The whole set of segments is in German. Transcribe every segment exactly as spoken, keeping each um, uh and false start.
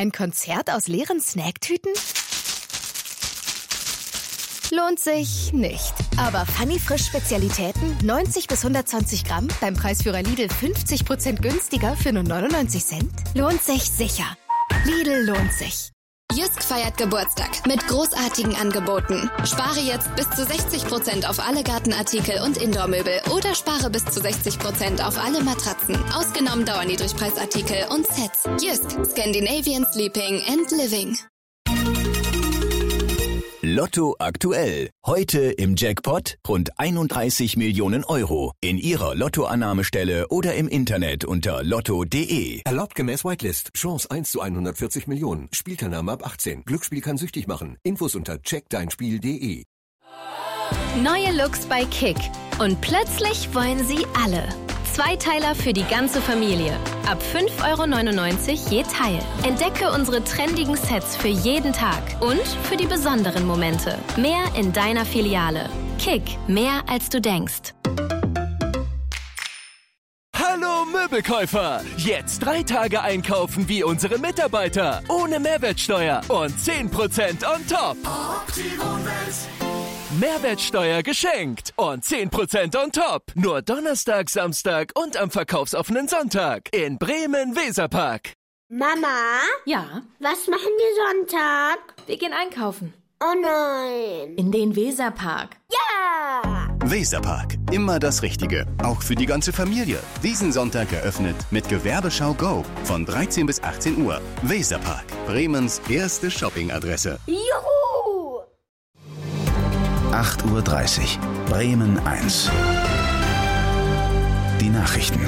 Ein Konzert aus leeren Snacktüten? Lohnt sich nicht. Aber Funny Frisch Spezialitäten neunzig bis hundertzwanzig Gramm beim Preisführer Lidl fünfzig Prozent günstiger für nur neunundneunzig Cent? Lohnt sich sicher. Lidl lohnt sich. Jysk feiert Geburtstag mit großartigen Angeboten. Spare jetzt bis zu sechzig Prozent auf alle Gartenartikel und Indoormöbel oder spare bis zu sechzig Prozent auf alle Matratzen. Ausgenommen Dauerniedrigpreisartikel und Sets. Jysk, Scandinavian Sleeping and Living. Lotto aktuell. Heute im Jackpot rund einunddreißig Millionen Euro. In Ihrer Lottoannahmestelle oder im Internet unter lotto punkt de. Erlaubt gemäß Whitelist. Chance eins zu hundertvierzig Millionen. Spielteilnahme ab achtzehn. Glücksspiel kann süchtig machen. Infos unter check dein spiel punkt de. Neue Looks bei Kick. Und plötzlich wollen sie alle. Zweiteiler für die ganze Familie. Ab fünf Euro neunundneunzig je Teil. Entdecke unsere trendigen Sets für jeden Tag und für die besonderen Momente. Mehr in deiner Filiale. Kick, mehr als du denkst. Hallo Möbelkäufer! Jetzt drei Tage einkaufen wie unsere Mitarbeiter. Ohne Mehrwertsteuer und zehn Prozent on top. Mehrwertsteuer geschenkt und zehn Prozent on top. Nur Donnerstag, Samstag und am verkaufsoffenen Sonntag in Bremen-Weserpark. Mama? Ja? Was machen wir Sonntag? Wir gehen einkaufen. Oh nein. In den Weserpark. Ja! Weserpark. Immer das Richtige. Auch für die ganze Familie. Diesen Sonntag eröffnet mit Gewerbeschau Go von dreizehn bis achtzehn Uhr. Weserpark. Bremens erste Shoppingadresse. Juhu! acht Uhr dreißig. Bremen eins. Die Nachrichten.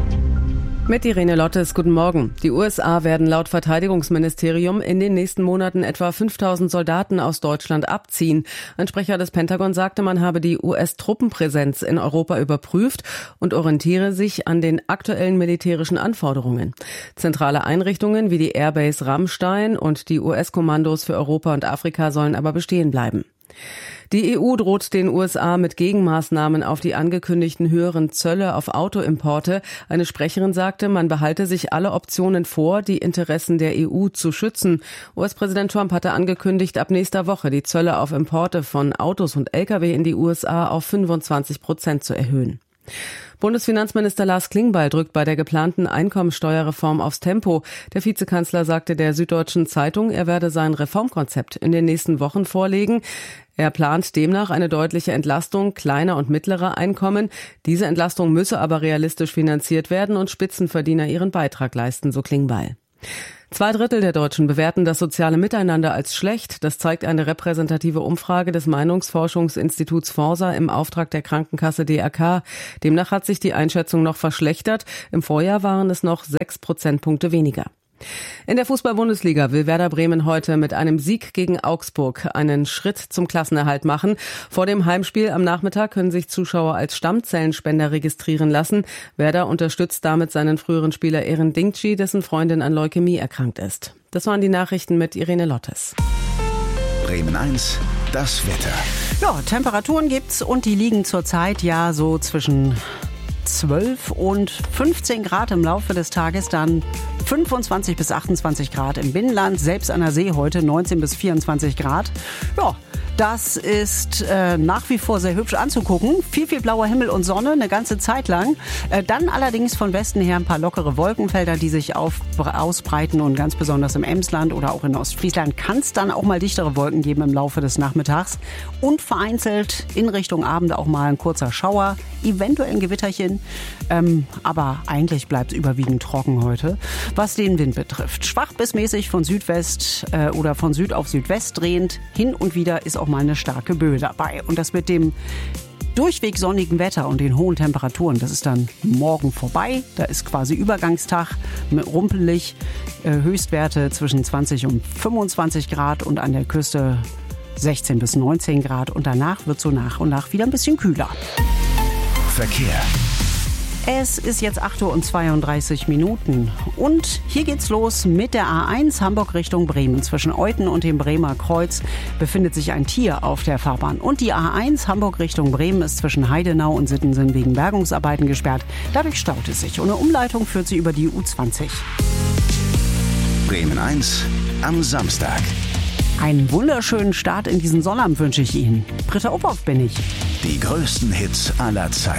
Mit Irene Lottes, guten Morgen. Die U S A werden laut Verteidigungsministerium in den nächsten Monaten etwa fünftausend Soldaten aus Deutschland abziehen. Ein Sprecher des Pentagon sagte, man habe die U S-Truppenpräsenz in Europa überprüft und orientiere sich an den aktuellen militärischen Anforderungen. Zentrale Einrichtungen wie die Airbase Ramstein und die U S-Kommandos für Europa und Afrika sollen aber bestehen bleiben. Die E U droht den U S A mit Gegenmaßnahmen auf die angekündigten höheren Zölle auf Autoimporte. Eine Sprecherin sagte, man behalte sich alle Optionen vor, die Interessen der E U zu schützen. U S-Präsident Trump hatte angekündigt, ab nächster Woche die Zölle auf Importe von Autos und L K W in die U S A auf fünfundzwanzig Prozent zu erhöhen. Bundesfinanzminister Lars Klingbeil drückt bei der geplanten Einkommensteuerreform aufs Tempo. Der Vizekanzler sagte der Süddeutschen Zeitung, er werde sein Reformkonzept in den nächsten Wochen vorlegen. Er plant demnach eine deutliche Entlastung kleiner und mittlerer Einkommen. Diese Entlastung müsse aber realistisch finanziert werden und Spitzenverdiener ihren Beitrag leisten, so Klingbeil. Zwei Drittel der Deutschen bewerten das soziale Miteinander als schlecht. Das zeigt eine repräsentative Umfrage des Meinungsforschungsinstituts Forsa im Auftrag der Krankenkasse D R K. Demnach hat sich die Einschätzung noch verschlechtert. Im Vorjahr waren es noch sechs Prozentpunkte weniger. In der Fußball-Bundesliga will Werder Bremen heute mit einem Sieg gegen Augsburg einen Schritt zum Klassenerhalt machen. Vor dem Heimspiel am Nachmittag können sich Zuschauer als Stammzellenspender registrieren lassen. Werder unterstützt damit seinen früheren Spieler Eren Dingci, dessen Freundin an Leukämie erkrankt ist. Das waren die Nachrichten mit Irene Lottes. Bremen eins, das Wetter. Ja, Temperaturen gibt's und die liegen zurzeit ja so zwischen zwölf und fünfzehn Grad im Laufe des Tages, dann fünfundzwanzig bis achtundzwanzig Grad im Binnenland, selbst an der See heute neunzehn bis vierundzwanzig Grad. Ja, das ist äh, nach wie vor sehr hübsch anzugucken. Viel, viel blauer Himmel und Sonne, eine ganze Zeit lang. Äh, dann allerdings von Westen her ein paar lockere Wolkenfelder, die sich auf, ausbreiten und ganz besonders im Emsland oder auch in Ostfriesland kann es dann auch mal dichtere Wolken geben im Laufe des Nachmittags. Und vereinzelt in Richtung Abend auch mal ein kurzer Schauer, eventuell ein Gewitterchen. Ähm, aber eigentlich bleibt es überwiegend trocken heute. Was den Wind betrifft, schwach bis mäßig von Südwest äh, oder von Süd auf Südwest drehend. Hin und wieder ist auch mal eine starke Böe dabei. Und das mit dem durchweg sonnigen Wetter und den hohen Temperaturen, das ist dann morgen vorbei. Da ist quasi Übergangstag, mit rumpelig, äh, Höchstwerte zwischen zwanzig und fünfundzwanzig Grad und an der Küste sechzehn bis neunzehn Grad. Und danach wird so nach und nach wieder ein bisschen kühler. Verkehr. Es ist jetzt acht Uhr und zweiunddreißig Minuten und hier geht's los mit der A eins Hamburg Richtung Bremen. Zwischen Euthen und dem Bremer Kreuz befindet sich ein Tier auf der Fahrbahn. Und die A eins Hamburg Richtung Bremen ist zwischen Heidenau und Sittensen wegen Bergungsarbeiten gesperrt. Dadurch staut es sich und eine Umleitung führt sie über die U zwanzig. Bremen eins am Samstag. Einen wunderschönen Start in diesen Sonnabend wünsche ich Ihnen. Britta Uphoff bin ich. Die größten Hits aller Zeiten.